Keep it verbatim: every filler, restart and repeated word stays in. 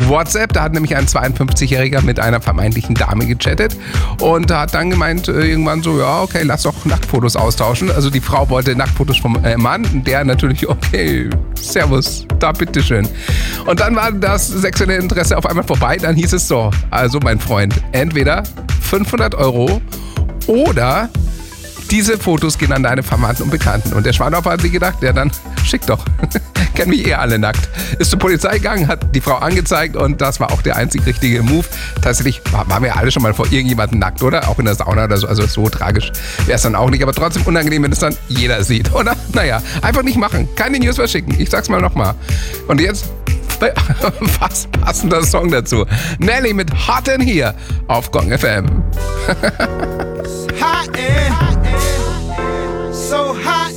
WhatsApp. Da hat nämlich ein zweiundfünfzigjähriger mit einer vermeintlichen Dame gechattet und hat dann gemeint, äh, irgendwann so, ja, okay, lass doch Nacktfotos austauschen. Also die Frau wollte Nacktfotos vom äh, Mann, der natürlich, okay, servus, da bitteschön. Und dann war das sexuelle Interesse auf einmal vorbei. Dann hieß es so, also mein Freund, entweder fünfhundert Euro oder diese Fotos gehen an deine Verwandten und Bekannten. Und der Schweinhofer hat sich gedacht, ja dann schick doch. Kennen mich eh alle nackt. Ist zur Polizei gegangen, hat die Frau angezeigt und das war auch der einzig richtige Move. Tatsächlich waren wir alle schon mal vor irgendjemandem nackt, oder? Auch in der Sauna oder so. Also so tragisch wäre es dann auch nicht. Aber trotzdem unangenehm, wenn es dann jeder sieht, oder? Naja, einfach nicht machen. Keine News verschicken. Ich sag's mal nochmal. Und jetzt fast passender Song dazu. Nelly mit Hot in Here auf Gong F M. Hot in, so hot.